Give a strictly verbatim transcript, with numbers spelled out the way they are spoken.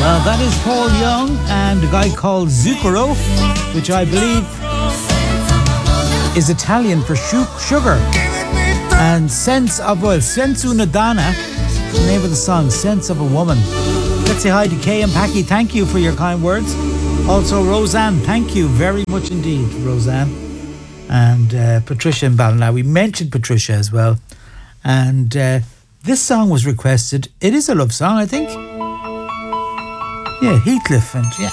Well, that is Paul Young and a guy called Zucchero, which I believe is Italian for sugar. And Sense of, well, Sense Una Donna, the name of the song, Sense of a Woman. Let's say hi to Kay and Packy. Thank you for your kind words. Also, Roseanne, thank you very much indeed, Roseanne. And uh, Patricia and Ballina. We mentioned Patricia as well. And uh, this song was requested. It is a love song, I think. Yeah, Heathcliff. And yeah,